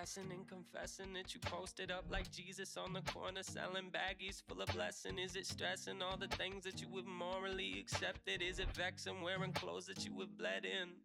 stressing and confessing that you posted up like Jesus on the corner selling baggies full of blessing? Is it stressing all the things that you have morally accepted? Is it vexing wearing clothes that you have bled in?